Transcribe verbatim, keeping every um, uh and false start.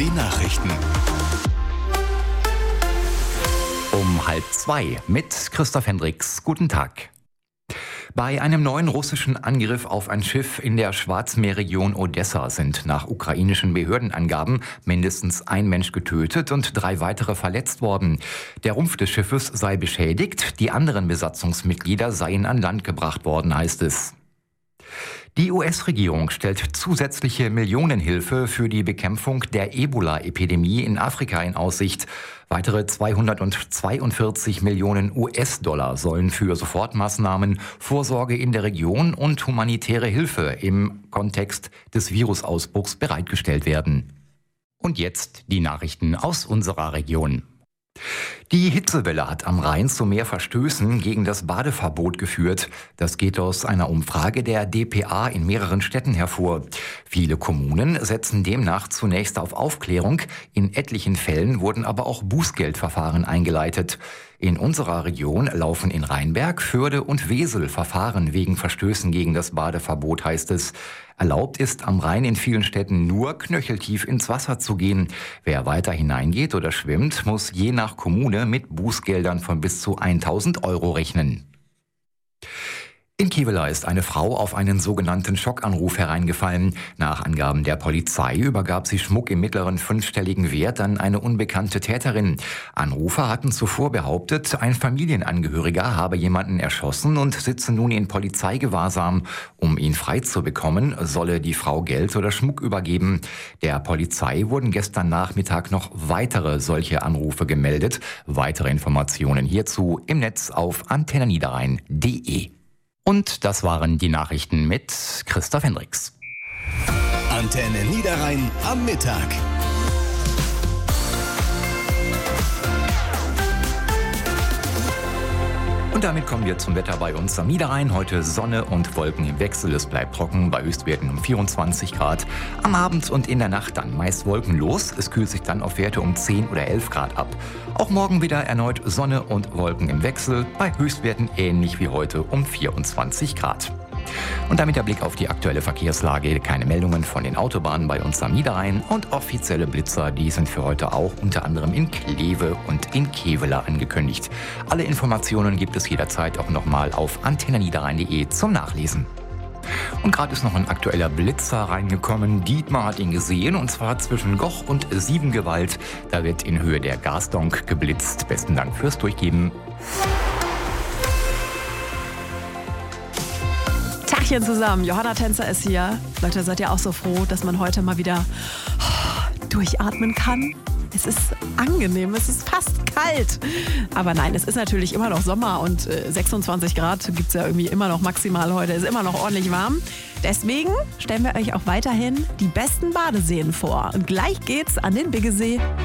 Die Nachrichten. Um halb zwei mit Christoph Hendricks. Guten Tag. Bei einem neuen russischen Angriff auf ein Schiff in der Schwarzmeerregion Odessa sind nach ukrainischen Behördenangaben mindestens ein Mensch getötet und drei weitere verletzt worden. Der Rumpf des Schiffes sei beschädigt, die anderen Besatzungsmitglieder seien an Land gebracht worden, heißt es. Die U S-Regierung stellt zusätzliche Millionenhilfe für die Bekämpfung der Ebola-Epidemie in Afrika in Aussicht. Weitere zweihundertzweiundvierzig Millionen U S-Dollar sollen für Sofortmaßnahmen, Vorsorge in der Region und humanitäre Hilfe im Kontext des Virusausbruchs bereitgestellt werden. Und jetzt die Nachrichten aus unserer Region. Die Hitzewelle hat am Rhein zu mehr Verstößen gegen das Badeverbot geführt. Das geht aus einer Umfrage der D P A in mehreren Städten hervor. Viele Kommunen setzen demnach zunächst auf Aufklärung. In etlichen Fällen wurden aber auch Bußgeldverfahren eingeleitet. In unserer Region laufen in Rheinberg, Förde und Wesel Verfahren wegen Verstößen gegen das Badeverbot, heißt es. Erlaubt ist am Rhein in vielen Städten nur knöcheltief ins Wasser zu gehen. Wer weiter hineingeht oder schwimmt, muss je nach Kommune mit Bußgeldern von bis zu tausend Euro rechnen. In Kevela ist eine Frau auf einen sogenannten Schockanruf hereingefallen. Nach Angaben der Polizei übergab sie Schmuck im mittleren fünfstelligen Wert an eine unbekannte Täterin. Anrufer hatten zuvor behauptet, ein Familienangehöriger habe jemanden erschossen und sitze nun in Polizeigewahrsam. Um ihn frei zu bekommen, solle die Frau Geld oder Schmuck übergeben. Der Polizei wurden gestern Nachmittag noch weitere solche Anrufe gemeldet. Weitere Informationen hierzu im Netz auf antenne niederrhein punkt de. Und das waren die Nachrichten mit Christoph Hendricks. Antenne Niederrhein am Mittag. Und damit kommen wir zum Wetter bei uns am Niederrhein. Heute Sonne und Wolken im Wechsel. Es bleibt trocken bei Höchstwerten um vierundzwanzig Grad. Am Abend und in der Nacht dann meist wolkenlos. Es kühlt sich dann auf Werte um zehn oder elf Grad ab. Auch morgen wieder erneut Sonne und Wolken im Wechsel. Bei Höchstwerten ähnlich wie heute um vierundzwanzig Grad. Und damit der Blick auf die aktuelle Verkehrslage. Keine Meldungen von den Autobahnen bei uns am Niederrhein und offizielle Blitzer, die sind für heute auch unter anderem in Kleve und in Kevela angekündigt. Alle Informationen gibt es jederzeit auch nochmal auf antenne niederrhein punkt de zum Nachlesen. Und gerade ist noch ein aktueller Blitzer reingekommen. Dietmar hat ihn gesehen, und zwar zwischen Goch und Siebengewalt. Da wird in Höhe der Gasdonk geblitzt. Besten Dank fürs Durchgeben. Tachchen zusammen, Johanna Tänzer ist hier. Leute, seid ihr auch so froh, dass man heute mal wieder durchatmen kann? Es ist angenehm, es ist fast kalt. Aber nein, es ist natürlich immer noch Sommer und äh, sechsundzwanzig Grad gibt es ja irgendwie immer noch maximal heute. Es ist immer noch ordentlich warm. Deswegen stellen wir euch auch weiterhin die besten Badeseen vor. Und gleich geht's an den Biggesee.